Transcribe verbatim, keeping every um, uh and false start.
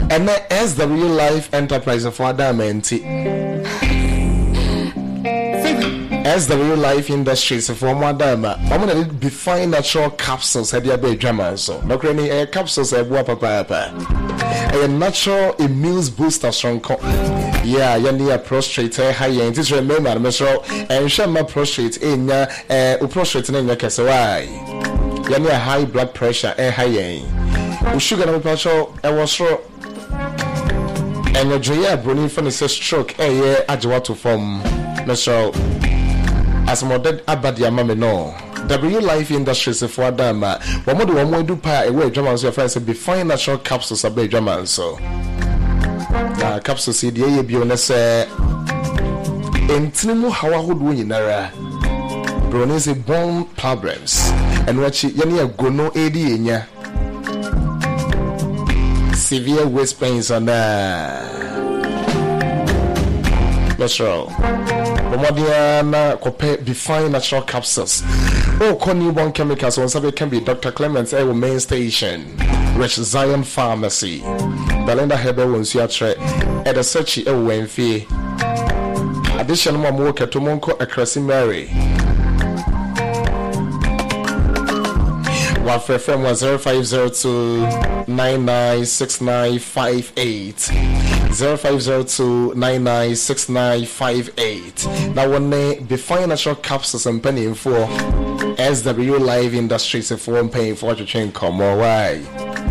And the S W Life Enterprise for Adamenti. S W Life Industries for Madama. I'm gonna be fine natural capsules at the drama. So, no cranny air capsules at Wapapa. A natural immune booster strong. Yeah, you need a prostrate high end. Just remember, Mister and Shama prostrate in uh, prostrate in your casaway. You need a high blood pressure and high end. Sugar and pressure, I was sure. And your Jaya Bruni from the stroke, a year Ajawatu from Mister as modern Abadia Mamma no. W Life Industries for Adama. One more one more do pay away Germans your friends be fine natural capsules a bay German so. Na capsules see the A B on say in Tinimu how would win in era. Bronese bone problems and what she yani a gono edi in ya. Severe waist pains on that. Natural. Bomodiana Cope be fine natural capsules. Oh, Connie Chemicals on Saturday can be Doctor Clements Air Main Station, Rich Zion Pharmacy, Belinda Heber wants you at at a searchy away fee. Additional more work at Tomonko Acrossing Mary. One for FM was zero five zero two nine nine six nine five eight. zero five zero two nine nine six nine five eight. Now, one day, be financial capsules and penny for S W Live Industries if one paying for your chain come or why.